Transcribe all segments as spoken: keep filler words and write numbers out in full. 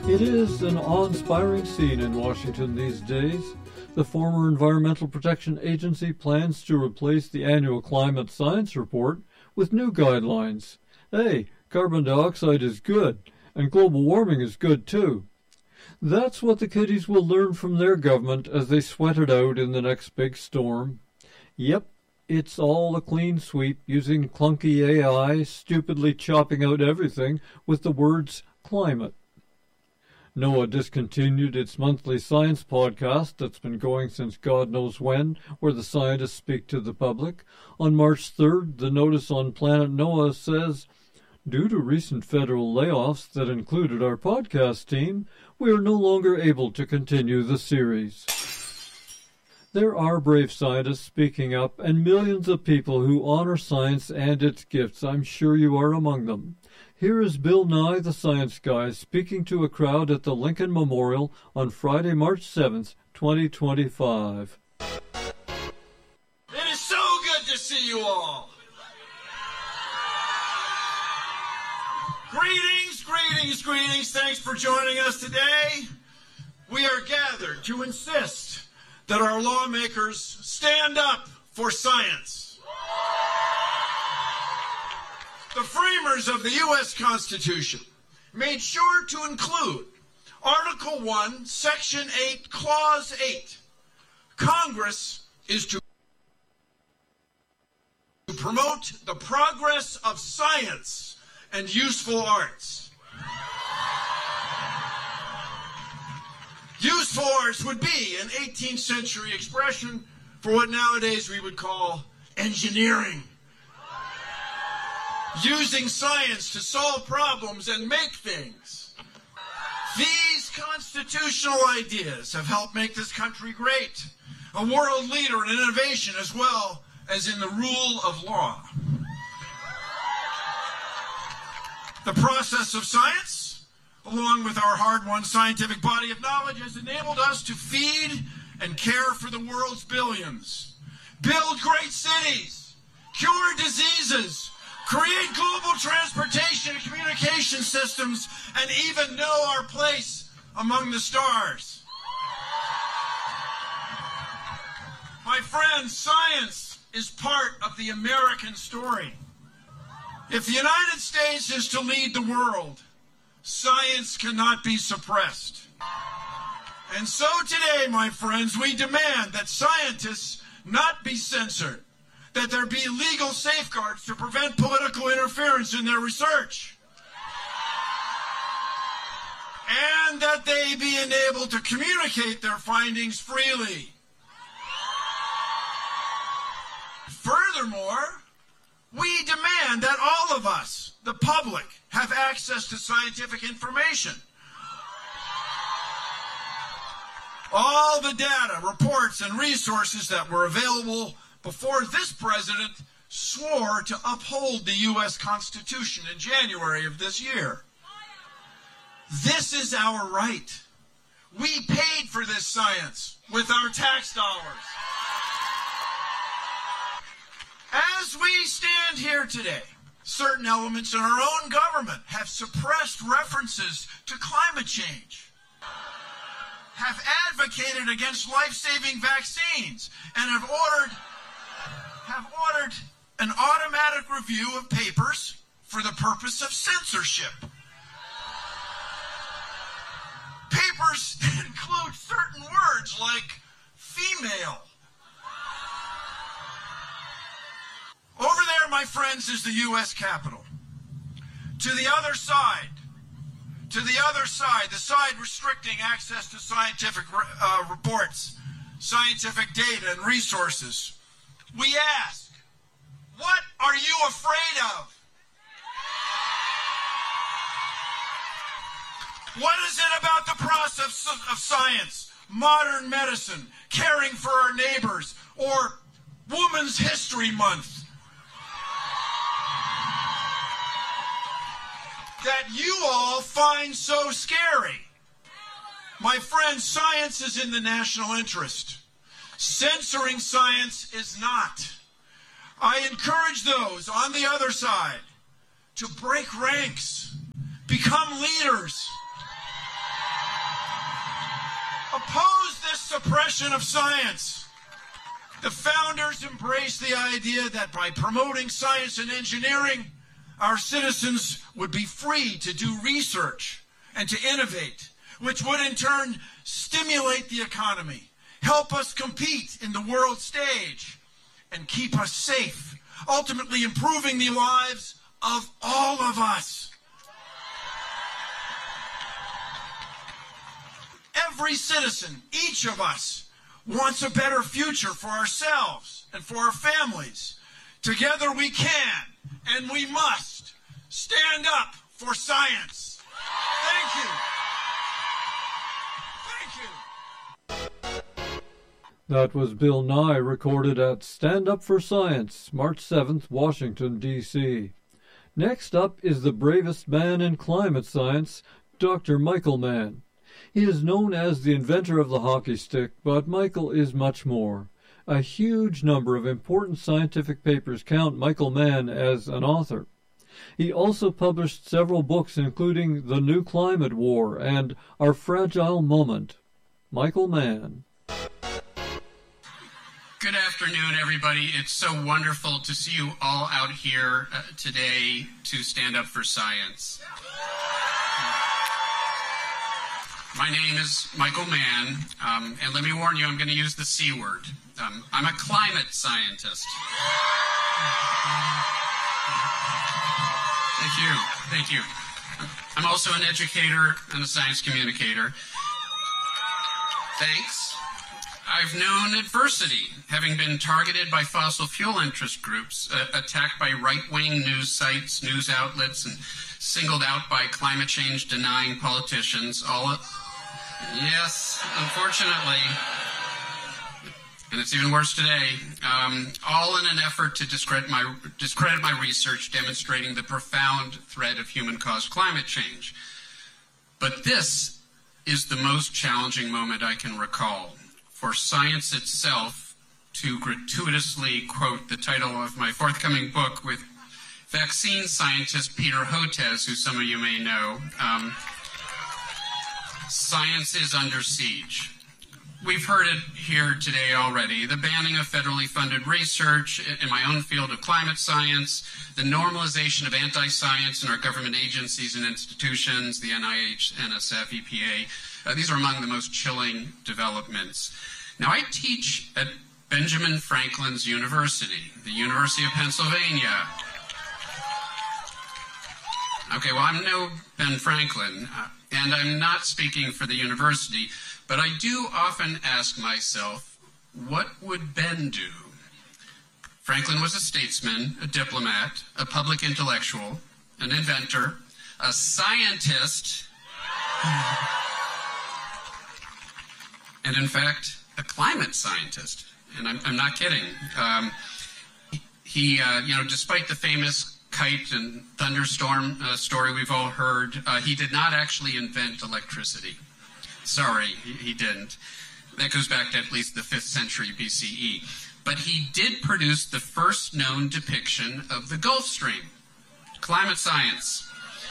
It is an awe-inspiring scene in Washington these days. The former Environmental Protection Agency plans to replace the annual climate science report with new guidelines. Hey, carbon dioxide is good, and global warming is good too. That's what the kiddies will learn from their government as they sweat it out in the next big storm. Yep, it's all a clean sweep using clunky A I, stupidly chopping out everything with the words climate. NOAA discontinued its monthly science podcast that's been going since God knows when, where the scientists speak to the public. On March third, the notice on Planet NOAA says, due to recent federal layoffs that included our podcast team, we are no longer able to continue the series. There are brave scientists speaking up and millions of people who honor science and its gifts. I'm sure you are among them. Here is Bill Nye, the Science Guy, speaking to a crowd at the Lincoln Memorial on Friday, March seventh, twenty twenty-five. It is so good to see you all. Greetings, greetings, greetings. Thanks for joining us today. We are gathered to insist that our lawmakers stand up for science. The framers of the U S Constitution made sure to include Article one, Section eight, Clause eight. Congress is to promote the progress of science and useful arts. Useful arts would be an eighteenth century expression for what nowadays we would call engineering. Using science to solve problems and make things. These constitutional ideas have helped make this country great, a world leader in innovation as well as in the rule of law. The process of science, along with our hard-won scientific body of knowledge, has enabled us to feed and care for the world's billions, build great cities, cure diseases, create global transportation and communication systems, and even know our place among the stars. My friends, science is part of the American story. If the United States is to lead the world, science cannot be suppressed. And so today, my friends, we demand that scientists not be censored, that there be legal safeguards to prevent political interference in their research, and that they be enabled to communicate their findings freely. Furthermore, we demand that all of us, the public, have access to scientific information. All the data, reports, and resources that were available before this president swore to uphold the U S Constitution in January of this year. This is our right. We paid for this science with our tax dollars. As we stand here today, certain elements in our own government have suppressed references to climate change, have advocated against life-saving vaccines, and have ordered have ordered an automatic review of papers for the purpose of censorship. Papers that include certain words like female. Over there, my friends, is the U S Capitol. To the other side, to the other side, the side restricting access to scientific uh, reports, scientific data and resources. We ask, what are you afraid of? What is it about the process of science, modern medicine, caring for our neighbors, or Women's History Month that you all find so scary? My friends, science is in the national interest. Censoring science is not. I encourage those on the other side to break ranks, become leaders, oppose this suppression of science. The founders embraced the idea that by promoting science and engineering, our citizens would be free to do research and to innovate, which would in turn stimulate the economy, help us compete in the world stage, and keep us safe, ultimately improving the lives of all of us. Every citizen, each of us, wants a better future for ourselves and for our families. Together we can and we must stand up for science. Thank you. Thank you. That was Bill Nye, recorded at Stand Up for Science, March seventh, Washington, D C Next up is the bravest man in climate science, Doctor Michael Mann. He is known as the inventor of the hockey stick, but Michael is much more. A huge number of important scientific papers count Michael Mann as an author. He also published several books, including The New Climate War and Our Fragile Moment. Michael Mann. Good afternoon, everybody. It's so wonderful to see you all out here uh, today to stand up for science. My name is Michael Mann, um, and let me warn you, I'm going to use the C word. Um, I'm a climate scientist. Thank you. Thank you. I'm also an educator and a science communicator. Thanks. I've known adversity, having been targeted by fossil fuel interest groups, uh, attacked by right-wing news sites, news outlets, and singled out by climate change denying politicians. All, yes, unfortunately, and it's even worse today. Um, all in an effort to discredit my discredit my research, demonstrating the profound threat of human-caused climate change. But this is the most challenging moment I can recall. For science itself to gratuitously quote the title of my forthcoming book with vaccine scientist Peter Hotez, who some of you may know. Um, science is under siege. We've heard it here today already. The banning of federally funded research in my own field of climate science, the normalization of anti-science in our government agencies and institutions, the N I H, N S F, E P A. Uh, these are among the most chilling developments. Now, I teach at Benjamin Franklin's University, the University of Pennsylvania. Okay, well, I'm no Ben Franklin, uh, and I'm not speaking for the university, but I do often ask myself, what would Ben do? Franklin was a statesman, a diplomat, a public intellectual, an inventor, a scientist, and in fact, a climate scientist. And I'm, I'm not kidding. Um, he, uh, you know, despite the famous kite and thunderstorm uh, story we've all heard, uh, he did not actually invent electricity. Sorry, he, he didn't. That goes back to at least the fifth century B C E. But he did produce the first known depiction of the Gulf Stream. Climate science.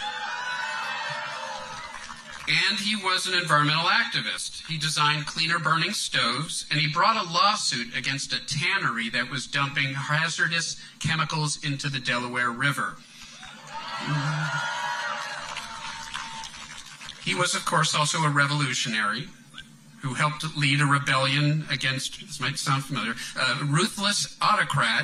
And he was an environmental activist. He designed cleaner burning stoves, and he brought a lawsuit against a tannery that was dumping hazardous chemicals into the Delaware River. He was, of course, also a revolutionary who helped lead a rebellion against, this might sound familiar, a ruthless autocrat.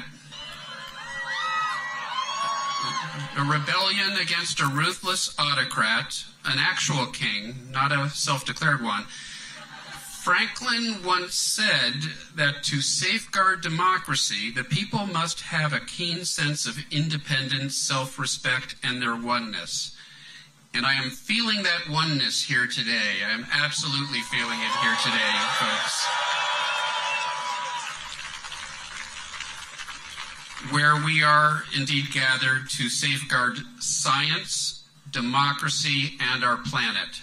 A rebellion against a ruthless autocrat, an actual king, not a self-declared one. Franklin once said that to safeguard democracy, the people must have a keen sense of independence, self-respect, and their oneness. And I am feeling that oneness here today. I am absolutely feeling it here today, folks. Where we are indeed gathered to safeguard science, democracy, and our planet.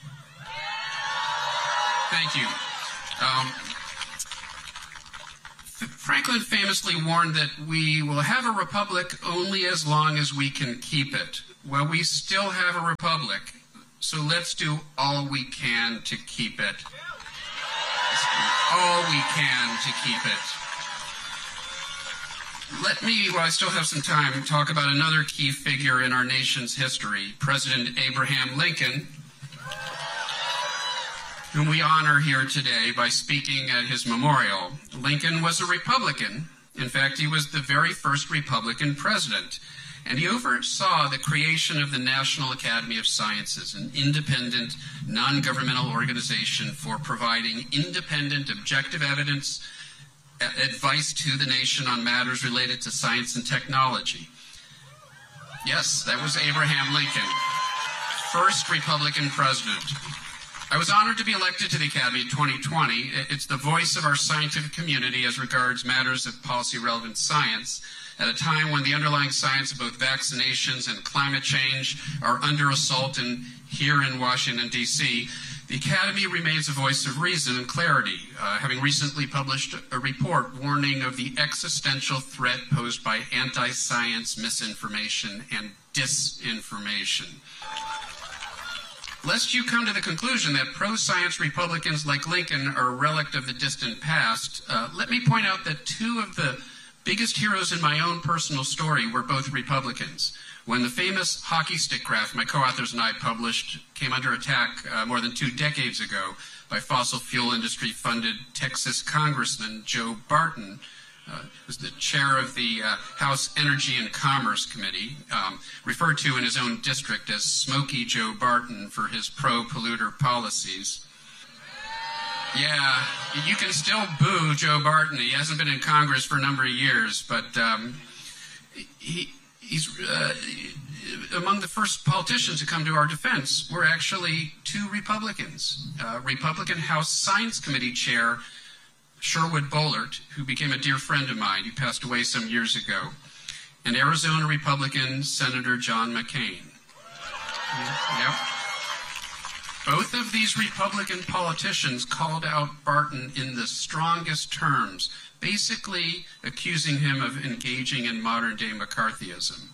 Thank you. Um, Franklin famously warned that we will have a republic only as long as we can keep it. Well, we still have a republic, so let's do all we can to keep it. all we can to keep it. Let me, while I still have some time, talk about another key figure in our nation's history, President Abraham Lincoln, whom we honor here today by speaking at his memorial. Lincoln was a Republican. In fact, he was the very first Republican president, and he oversaw the creation of the National Academy of Sciences, an independent, non-governmental organization for providing independent, objective evidence, advice to the nation on matters related to science and technology. Yes, that was Abraham Lincoln, first Republican president. I was honored to be elected to the Academy in twenty twenty. It's the voice of our scientific community as regards matters of policy-relevant science at a time when the underlying science of both vaccinations and climate change are under assault in, here in Washington, D C The Academy remains a voice of reason and clarity, uh, having recently published a report warning of the existential threat posed by anti-science misinformation and disinformation. Lest you come to the conclusion that pro-science Republicans like Lincoln are a relic of the distant past, uh, let me point out that two of the biggest heroes in my own personal story were both Republicans. When the famous hockey stick graph my co-authors and I published came under attack uh, more than two decades ago by fossil fuel industry-funded Texas Congressman Joe Barton, Uh, was the chair of the uh, House Energy and Commerce Committee, um, referred to in his own district as Smokey Joe Barton for his pro-polluter policies. Yeah, you can still boo Joe Barton. He hasn't been in Congress for a number of years, but um, he, he's uh, among the first politicians to come to our defense. Were actually two Republicans. Uh, Republican House Science Committee Chair Sherwood Boehlert, who became a dear friend of mine, he passed away some years ago, and Arizona Republican Senator John McCain. Yep. Both of these Republican politicians called out Barton in the strongest terms, basically accusing him of engaging in modern-day McCarthyism.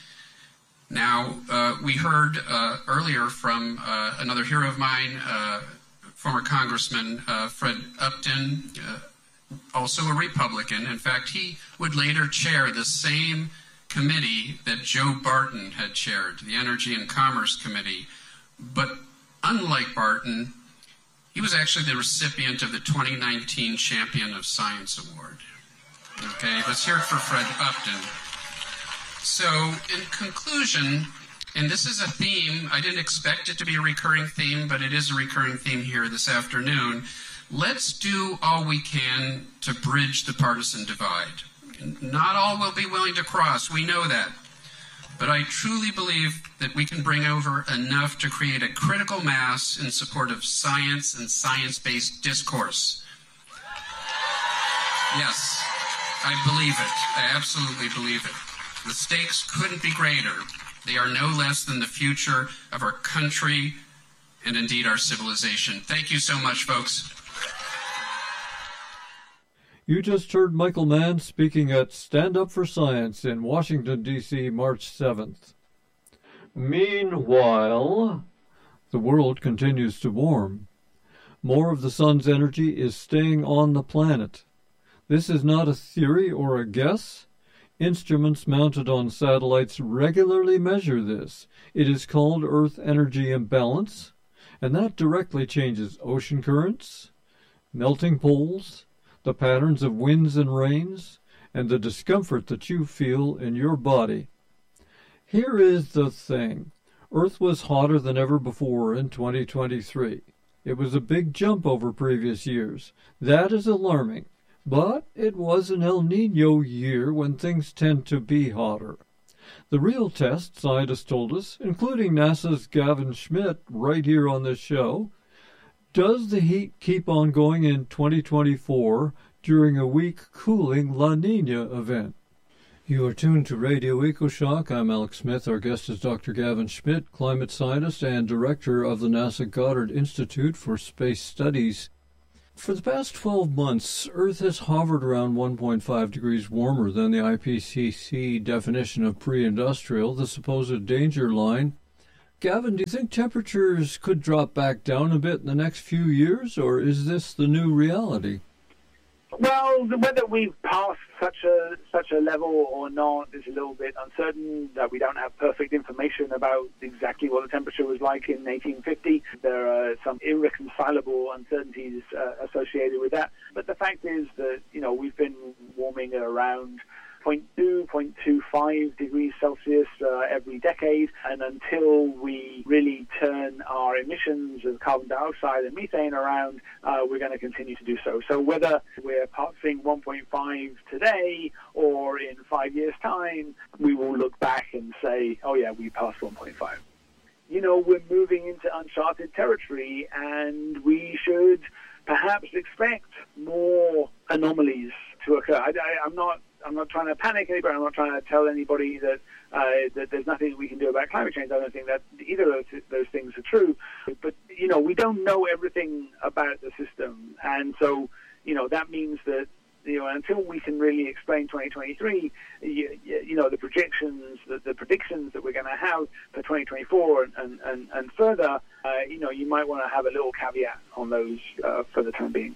Now, uh, we heard uh, earlier from uh, another hero of mine, uh, former Congressman uh, Fred Upton, uh, also a Republican. In fact, he would later chair the same committee that Joe Barton had chaired, the Energy and Commerce Committee. But unlike Barton, he was actually the recipient of the twenty nineteen Champion of Science Award. Okay, let's hear it for Fred Upton. So, in conclusion, and this is a theme, I didn't expect it to be a recurring theme, but it is a recurring theme here this afternoon. Let's do all we can to bridge the partisan divide. Not all will be willing to cross, we know that. But I truly believe that we can bring over enough to create a critical mass in support of science and science-based discourse. Yes, I believe it. I absolutely believe it. The stakes couldn't be greater. They are no less than the future of our country and indeed our civilization. Thank you so much, folks. You just heard Michael Mann speaking at Stand Up for Science in Washington, D C, March seventh. Meanwhile, the world continues to warm. More of the sun's energy is staying on the planet. This is not a theory or a guess. Instruments mounted on satellites regularly measure this. It is called Earth Energy Imbalance, and that directly changes ocean currents, melting poles, the patterns of winds and rains, and the discomfort that you feel in your body. Here is the thing. Earth was hotter than ever before in twenty twenty-three. It was a big jump over previous years. That is alarming. But it was an El Niño year when things tend to be hotter. The real test, scientists told us, including NASA's Gavin Schmidt right here on this show, does the heat keep on going in twenty twenty-four during a weak cooling La Niña event? You are tuned to Radio EcoShock. I'm Alex Smith. Our guest is Doctor Gavin Schmidt, climate scientist and director of the NASA Goddard Institute for Space Studies. For the past twelve months, Earth has hovered around one point five degrees warmer than the I P C C definition of pre-industrial, the supposed danger line, Gavin, do you think temperatures could drop back down a bit in the next few years, or is this the new reality? Well, whether we've passed such a such a level or not is a little bit uncertain. That we don't have perfect information about exactly what the temperature was like in eighteen fifty. There are some irreconcilable uncertainties uh, associated with that. But the fact is that, you know, we've been warming around zero point two, zero point two five degrees Celsius uh, every decade, and until we really turn our emissions of carbon dioxide and methane around, uh, we're going to continue to do so. So whether we're passing one point five today or in five years' time, we will look back and say, oh yeah, we passed one point five. You know, we're moving into uncharted territory, and we should perhaps expect more anomalies to occur. I, I, I'm not I'm not trying to panic anybody. I'm not trying to tell anybody that uh, that there's nothing we can do about climate change. I don't think that either of those, those things are true. But, you know, we don't know everything about the system. And so, you know, that means that, you know, until we can really explain twenty twenty-three, you, you know, the projections, the, the predictions that we're going to have for twenty twenty-four and, and, and further, uh, you know, you might want to have a little caveat on those uh, for the time being.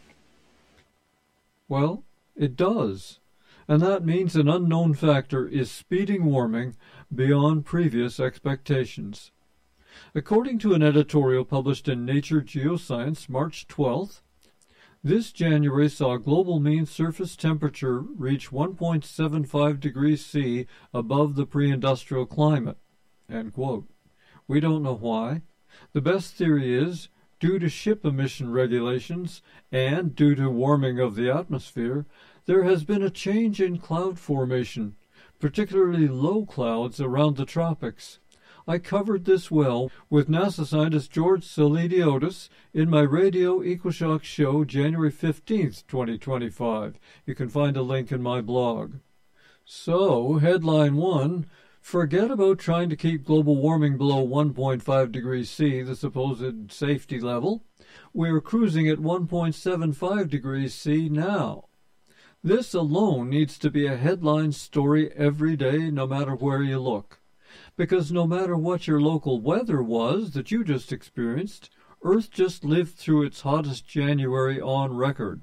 Well, it does. And that means an unknown factor is speeding warming beyond previous expectations. According to an editorial published in Nature Geoscience March twelfth, this January saw global mean surface temperature reach one point seven five degrees C above the pre-industrial climate. End quote. We don't know why. The best theory is, due to ship emission regulations and due to warming of the atmosphere, there has been a change in cloud formation, particularly low clouds around the tropics. I covered this well with NASA scientist George Selidiotis in my Radio EcoShock show January fifteenth, twenty twenty-five. You can find a link in my blog. So, headline one, forget about trying to keep global warming below one point five degrees C, the supposed safety level. We're cruising at one point seven five degrees C now. This alone needs to be a headline story every day, no matter where you look. Because no matter what your local weather was that you just experienced, Earth just lived through its hottest January on record.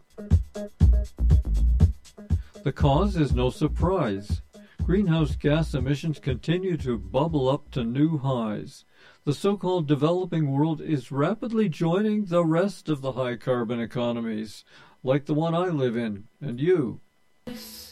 The cause is no surprise. Greenhouse gas emissions continue to bubble up to new highs. The so-called developing world is rapidly joining the rest of the high-carbon economies, like the one I live in, and you.